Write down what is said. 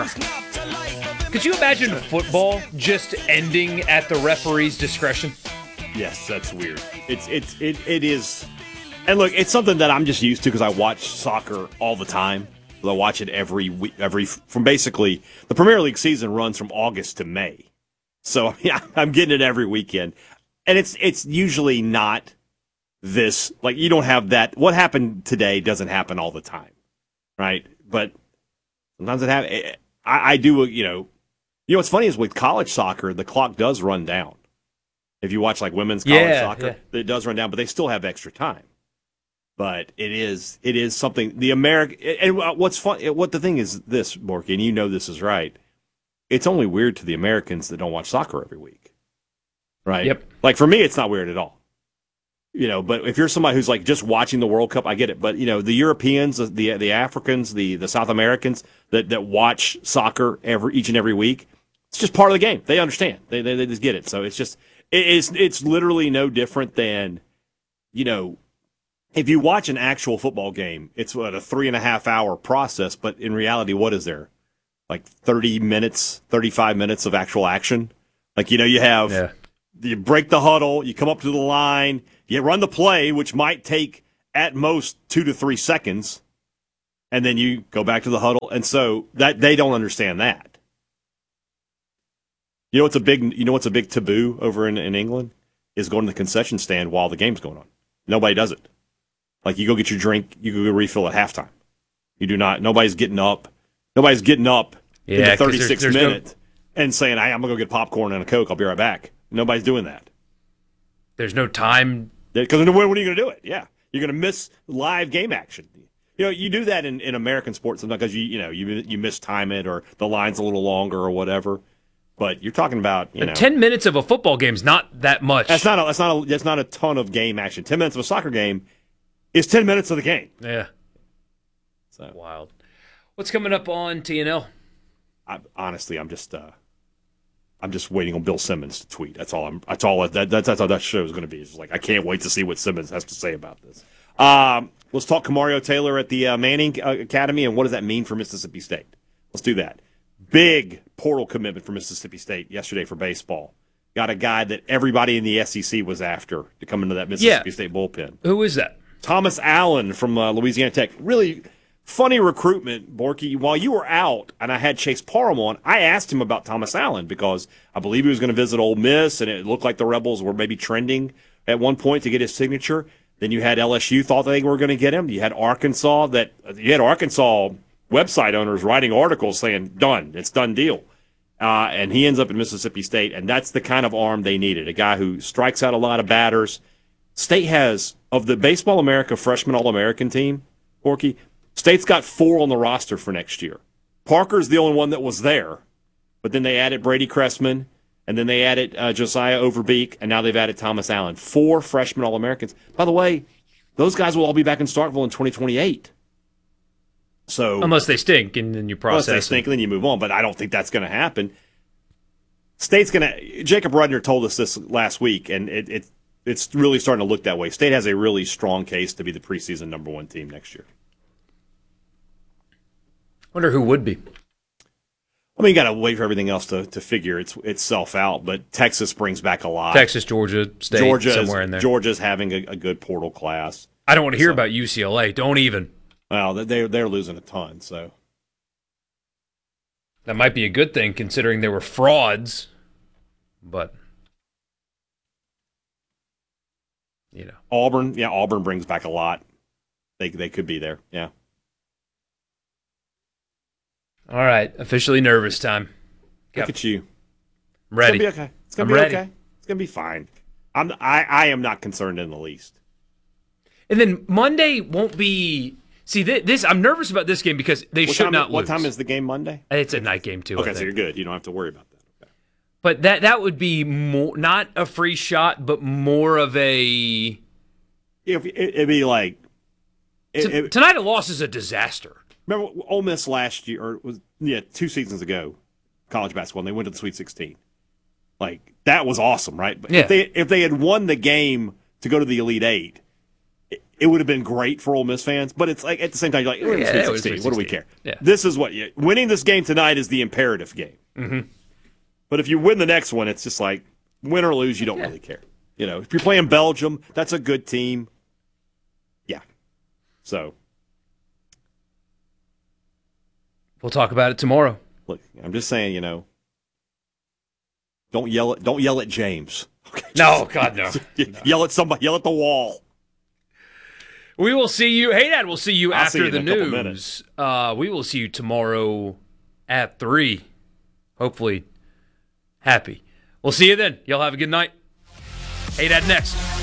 Could you imagine football just ending at the referee's discretion? Yes, that's weird. It is, and look, it's something that I'm just used to because I watch soccer all the time. I watch it every week, from basically the Premier League season runs from August to May, so I mean, I'm getting it every weekend, and it's usually not this, like, you don't have that. What happened today doesn't happen all the time, right? But sometimes it happens. I do, what's funny is with college soccer, the clock does run down. If you watch like women's college soccer, it does run down, but they still have extra time. But it is something the American, and what's fun, what the thing is this, Borky, and you know this is right. It's only weird to the Americans that don't watch soccer every week, right? Yep. Like for me, it's not weird at all. But if you're somebody who's like just watching the World Cup, I get it. But the Europeans, the Africans, the South Americans that watch soccer each and every week, it's just part of the game. They understand. They just get it. So it's literally no different than, if you watch an actual football game, it's a 3.5 hour process. But in reality, what is there? Like 30 minutes, 35 minutes of actual action. Like, you have, you break the huddle, you come up to the line, you run the play, which might take at most 2 to 3 seconds, and then you go back to the huddle. And so that they don't understand that. What's a big taboo over in England is going to the concession stand while the game's going on. Nobody does it. Like, you go get your drink, you go refill at halftime. You do not. Nobody's getting up. in the 36th minute and saying, I'm going to go get popcorn and a Coke. I'll be right back. Nobody's doing that. There's no time. Because when are you going to do it? Yeah. You're going to miss live game action. You do that in American sports sometimes because you mistime it or the line's a little longer or whatever. But you're talking about 10 minutes of a football game is not that much. That's not a ton of game action. 10 minutes of a soccer game is 10 minutes of the game. Yeah. So wild. What's coming up on TNL? Honestly, I'm just waiting on Bill Simmons to tweet. That's all that show is going to be. It's like, I can't wait to see what Simmons has to say about this. Let's talk Kamario Taylor at the Manning Academy, and what does that mean for Mississippi State? Let's do that. Big portal commitment for Mississippi State yesterday for baseball. Got a guy that everybody in the SEC was after to come into that Mississippi State bullpen. Who is that? Thomas Allen from Louisiana Tech. Really funny recruitment, Borky. While you were out and I had Chase Parham on, I asked him about Thomas Allen because I believe he was going to visit Ole Miss, and it looked like the Rebels were maybe trending at one point to get his signature. Then you had LSU thought they were going to get him. You had Arkansas website owners writing articles saying, done, it's done deal. And he ends up in Mississippi State, and that's the kind of arm they needed, a guy who strikes out a lot of batters. State has, of the Baseball America freshman All-American team, Borky, State's got 4 on the roster for next year. Parker's the only one that was there, but then they added Brady Cressman, and then they added Josiah Overbeek, and now they've added Thomas Allen. 4 freshman All-Americans. By the way, those guys will all be back in Starkville in 2028. So unless they stink, and then you process. Unless they stink, and then you move on. But I don't think that's going to happen. State's going to. Jacob Rudner told us this last week, and it's really starting to look that way. State has a really strong case to be the preseason number 1 team next year. Wonder who would be. I mean, you got to wait for everything else to figure itself out. But Texas brings back a lot. Texas, Georgia, State, somewhere in there. Georgia's having a good portal class. I don't want to hear about UCLA. Don't even. Well, they're losing a ton, so that might be a good thing considering they were frauds. But Auburn brings back a lot. They could be there, yeah. All right, officially nervous time. Look at you. I'm ready. It's gonna be okay. It's gonna be fine. I am not concerned in the least. And then Monday won't be. See, this I'm nervous about this game because they should not lose. What time is the game Monday? It's a night game, too. Okay, so you're good. You don't have to worry about that. Okay. But that would be more, not a free shot, but more of a... It'd be like... Tonight a loss is a disaster. Remember Ole Miss last year, or 2 seasons ago, college basketball, and they went to the Sweet 16. Like, that was awesome, right? But if they had won the game to go to the Elite Eight, it would have been great for Ole Miss fans. But it's like at the same time, you're like, we're in Yeah, Sweet 16. What do we care? Yeah. This is what winning this game tonight is the imperative game. Mm-hmm. But if you win the next one, it's just like win or lose, you don't really care. You know, if you're playing Belgium, that's a good team. Yeah. So we'll talk about it tomorrow. look, I'm just saying, you know, don't yell at James. Okay, No, God, no. Yell at somebody. Yell at the wall. We will see you. Hey, Dad, we'll see you I'll see after you the in a couple news. We will see you tomorrow at 3. Hopefully happy. We'll see you then. Y'all have a good night. Hey, Dad, next.